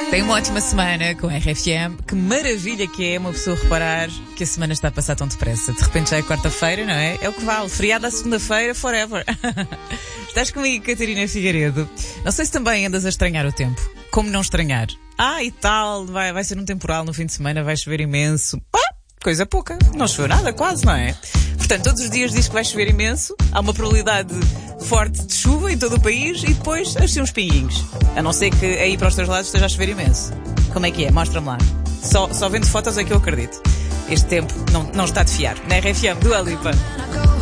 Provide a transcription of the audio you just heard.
Tem uma ótima semana com a RFM. Que maravilha que é uma pessoa reparar que a semana está a passar tão depressa. De repente já é quarta-feira, não é? É o que vale. Feriado à segunda-feira, forever. Estás comigo, Catarina Figueiredo. Não sei se também andas a estranhar o tempo. Como não estranhar? E tal, vai ser um temporal no fim de semana, vai chover imenso. Coisa pouca. Não choveu nada, quase, não é? Portanto, todos os dias diz que vai chover imenso. Há uma probabilidade forte de chuva em todo o país e depois assim uns pinguinhos. A não ser que aí para os teus lados esteja a chover imenso. Como é que é? Mostra-me lá. Só vendo fotos é que eu acredito. Este tempo não está de fiar. Na RFM, Dua Lipa.